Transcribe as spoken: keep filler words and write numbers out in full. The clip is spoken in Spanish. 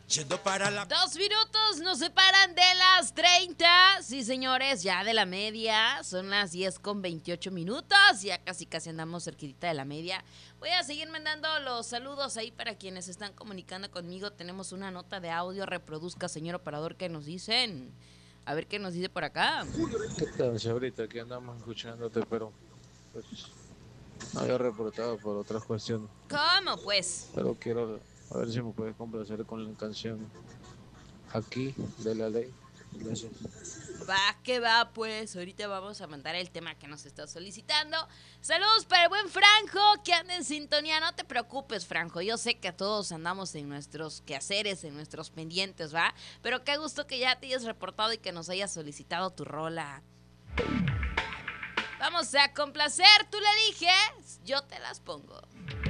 Yendo para la... Dos minutos nos separan de las treinta. Sí, señores, ya de la media. Son las diez con veintiocho minutos. Ya casi casi andamos cerquita de la media. Voy a seguir mandando los saludos ahí para quienes están comunicando conmigo. Tenemos una nota de audio. Reproduzca, señor operador, ¿qué nos dicen? A ver qué nos dice por acá. ¿Qué tal, señorita? Aquí andamos escuchándote, pero pues no había reportado por otras cuestiones. ¿Cómo, pues? Pero quiero a ver si me puedes complacer con la canción Aquí de La Ley. Gracias. Va, que va, pues. Ahorita vamos a mandar el tema que nos está solicitando. Saludos para el buen Franjo, que anda en sintonía. No te preocupes, Franjo. Yo sé que todos andamos en nuestros quehaceres, en nuestros pendientes, ¿va? Pero qué gusto que ya te hayas reportado y que nos hayas solicitado tu rola. Vamos a complacer, tú le dijes, yo te las pongo.